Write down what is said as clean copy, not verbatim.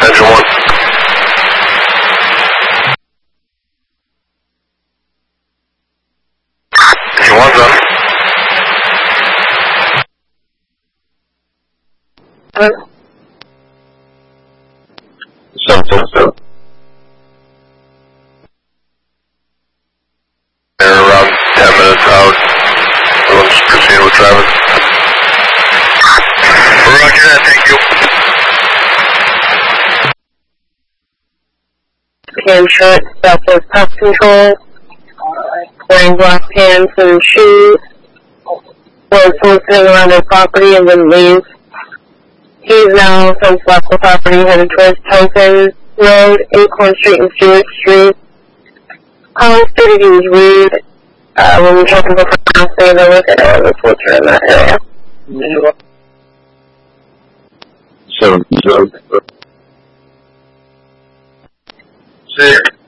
engine 1. Engine 1's on. So. They're around 10 minutes out. We'll just proceed with driving. Roger that, thank you. Cam short, Southwest Pest Control. Wearing black pants and shoes. Was listening around their property and didn't leave. He's now since left the property headed towards Token Road, Acorn Street and Stewart Street. Collins stated he was rude when we took him before saying to look at the reporter in that area. So.